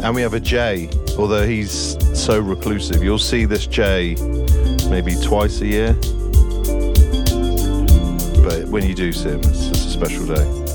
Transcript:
And we have a Jay, although he's so reclusive. You'll see this Jay maybe twice a year. But when you do see him, it's just a special day.